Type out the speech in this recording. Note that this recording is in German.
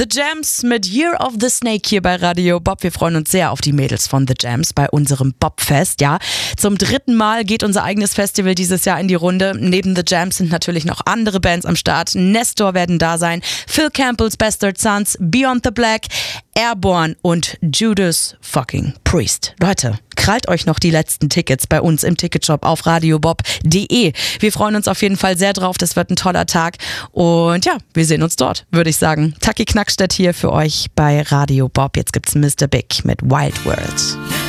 The Jams mit Year of the Snake hier bei Radio Bob. Wir freuen uns sehr auf die Mädels von The Jams bei unserem Bobfest. Ja, zum 3. Mal geht unser eigenes Festival dieses Jahr in die Runde. Neben The Jams sind natürlich noch andere Bands am Start. Nestor werden da sein, Phil Campbell's Bastard Sons, Beyond the Black, Airborne und Judas fucking Priest. Leute, krallt euch noch die letzten Tickets bei uns im Ticketshop auf radiobob.de. Wir freuen uns auf jeden Fall sehr drauf. Das wird ein toller Tag. Und ja, wir sehen uns dort, würde ich sagen. Taki Knackstedt hier für euch bei Radio Bob. Jetzt gibt's Mr. Big mit Wild World.